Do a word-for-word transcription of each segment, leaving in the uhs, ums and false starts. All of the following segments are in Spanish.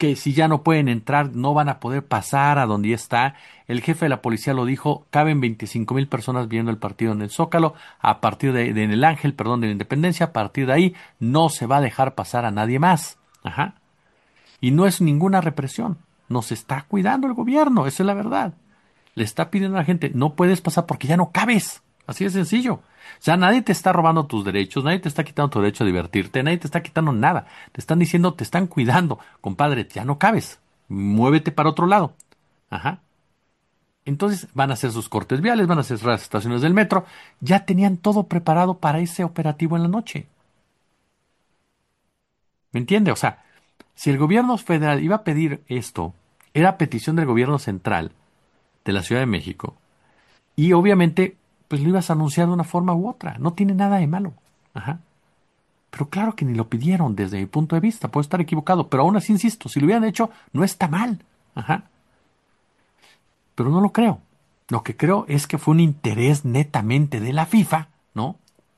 que si ya no pueden entrar, no van a poder pasar a donde ya está. El jefe de la policía lo dijo, caben veinticinco mil personas viendo el partido en el Zócalo, a partir de, de en el Ángel, perdón, de la Independencia, a partir de ahí no se va a dejar pasar a nadie más. Ajá. Y no es ninguna represión, nos está cuidando el gobierno, esa es la verdad. Le está pidiendo a la gente, no puedes pasar porque ya no cabes. Así de sencillo. O sea, nadie te está robando tus derechos, nadie te está quitando tu derecho a divertirte, nadie te está quitando nada. Te están diciendo, te están cuidando. Compadre, ya no cabes. Muévete para otro lado. Ajá. Entonces van a hacer sus cortes viales, van a hacer las estaciones del metro. Ya tenían todo preparado para ese operativo en la noche. ¿Me entiende? O sea, si el gobierno federal iba a pedir esto, era petición del gobierno central de la Ciudad de México. Y obviamente, pues lo ibas a anunciar de una forma u otra. No tiene nada de malo. Ajá. Pero claro que ni lo pidieron desde mi punto de vista. Puedo estar equivocado. Pero aún así, insisto, si lo hubieran hecho, no está mal. Ajá. Pero no lo creo. Lo que creo es que fue un interés netamente de la FIFA, ¿no?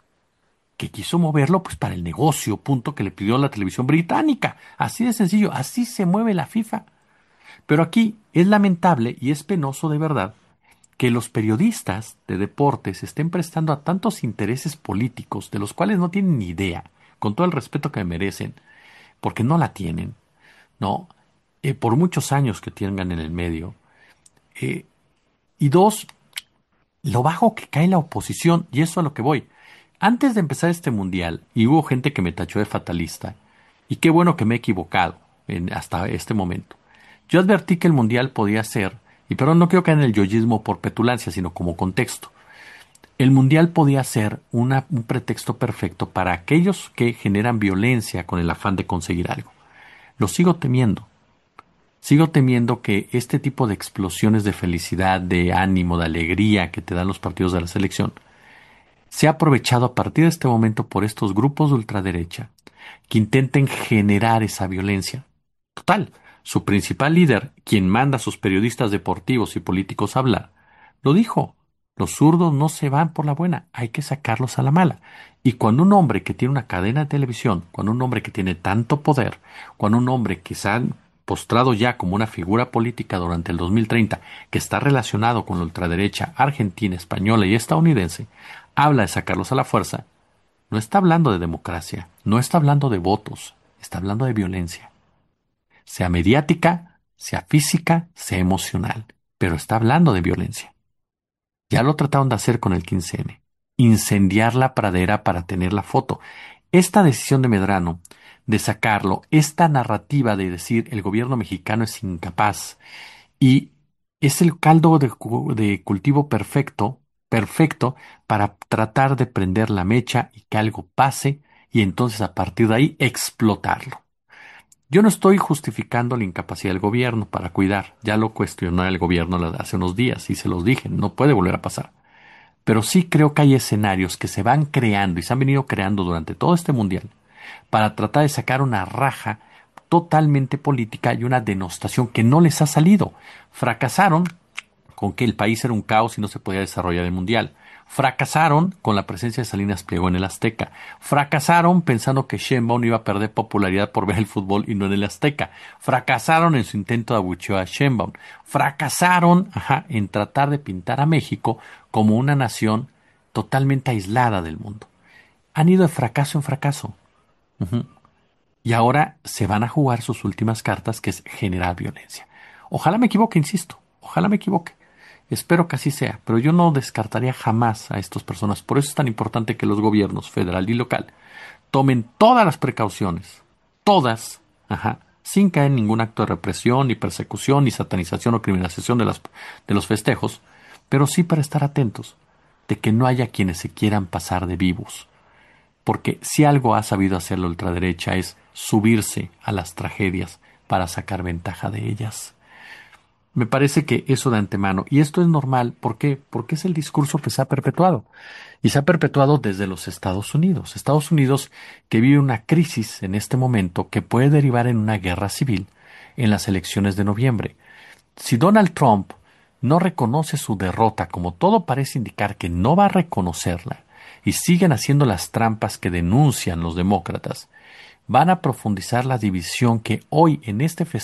Que quiso moverlo pues para el negocio, punto, que le pidió la televisión británica. Así de sencillo. Así se mueve la FIFA. Pero aquí es lamentable y es penoso de verdad que los periodistas de deportes estén prestando a tantos intereses políticos de los cuales no tienen ni idea, con todo el respeto que merecen, porque no la tienen, ¿no? Eh, por muchos años que tengan en el medio. Eh, y dos, lo bajo que cae la oposición, y eso a lo que voy. Antes de empezar este mundial, y hubo gente que me tachó de fatalista, y qué bueno que me he equivocado en, hasta este momento. Yo advertí que el mundial podía ser, y perdón, no quiero caer en el yoyismo por petulancia, sino como contexto. El mundial podía ser una, un pretexto perfecto para aquellos que generan violencia con el afán de conseguir algo. Lo sigo temiendo. Sigo temiendo que este tipo de explosiones de felicidad, de ánimo, de alegría que te dan los partidos de la selección, sea aprovechado a partir de este momento por estos grupos de ultraderecha que intenten generar esa violencia. Total, su principal líder, quien manda a sus periodistas deportivos y políticos a hablar, lo dijo. Los zurdos no se van por la buena, hay que sacarlos a la mala. Y cuando un hombre que tiene una cadena de televisión, cuando un hombre que tiene tanto poder, cuando un hombre que se ha postrado ya como una figura política durante el dos mil treinta, que está relacionado con la ultraderecha argentina, española y estadounidense, habla de sacarlos a la fuerza, no está hablando de democracia, no está hablando de votos, está hablando de violencia. Sea mediática, sea física, sea emocional, pero está hablando de violencia. Ya lo trataron de hacer con el quince eme, incendiar la pradera para tener la foto. Esta decisión de Medrano de sacarlo, esta narrativa de decir el gobierno mexicano es incapaz y es el caldo de, de cultivo perfecto, perfecto para tratar de prender la mecha y que algo pase y entonces a partir de ahí explotarlo. Yo no estoy justificando la incapacidad del gobierno para cuidar. Ya lo cuestionó el gobierno hace unos días y se los dije, no puede volver a pasar. Pero sí creo que hay escenarios que se van creando y se han venido creando durante todo este mundial para tratar de sacar una raja totalmente política y una denostación que no les ha salido. Fracasaron con que el país era un caos y no se podía desarrollar el mundial. Fracasaron con la presencia de Salinas Pliego en el Azteca. Fracasaron pensando que Sheinbaum iba a perder popularidad por ver el fútbol y no en el Azteca. Fracasaron en su intento de abucheo a Sheinbaum. Fracasaron ajá, en tratar de pintar a México como una nación totalmente aislada del mundo. Han ido de fracaso en fracaso. Uh-huh. Y ahora se van a jugar sus últimas cartas, que es generar violencia. Ojalá me equivoque, insisto. Ojalá me equivoque. Espero que así sea, pero yo no descartaría jamás a estas personas. Por eso es tan importante que los gobiernos federal y local tomen todas las precauciones, todas, ajá, sin caer en ningún acto de represión, ni persecución, ni satanización o criminalización de, las, de los festejos, pero sí para estar atentos de que no haya quienes se quieran pasar de vivos. Porque si algo ha sabido hacer la ultraderecha es subirse a las tragedias para sacar ventaja de ellas. Me parece que eso de antemano, y esto es normal, ¿por qué? Porque es el discurso que se ha perpetuado, y se ha perpetuado desde los Estados Unidos. Estados Unidos que vive una crisis en este momento que puede derivar en una guerra civil en las elecciones de noviembre. Si Donald Trump no reconoce su derrota, como todo parece indicar que no va a reconocerla, y siguen haciendo las trampas que denuncian los demócratas, van a profundizar la división que hoy en este festival